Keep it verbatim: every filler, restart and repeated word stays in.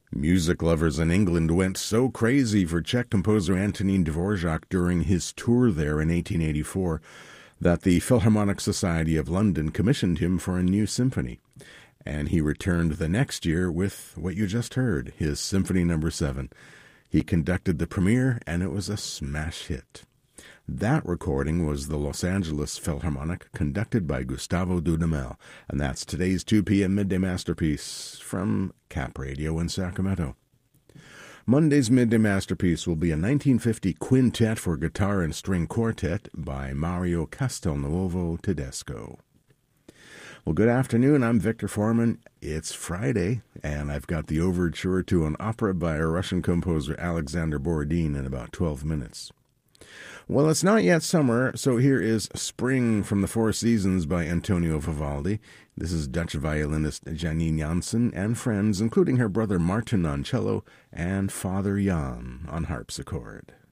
Music lovers in England went so crazy for Czech composer Antonín Dvořák during his tour there in eighteen eighty-four that the Philharmonic Society of London commissioned him for a new symphony. And he returned the next year with what you just heard, his Symphony Number seven. He conducted the premiere, and it was a smash hit. That recording was the Los Angeles Philharmonic, conducted by Gustavo Dudamel, and that's today's two p.m. Midday Masterpiece from Cap Radio in Sacramento. Monday's Midday Masterpiece will be a nineteen fifty quintet for guitar and string quartet by Mario Castelnuovo Tedesco. Well, good afternoon. I'm Victor Foreman. It's Friday, and I've got the overture to an opera by a Russian composer, Alexander Borodin, in about twelve minutes. Well, it's not yet summer, so here is Spring from the Four Seasons by Antonio Vivaldi. This is Dutch violinist Janine Jansen and friends, including her brother Martin on cello and Father Jan on harpsichord.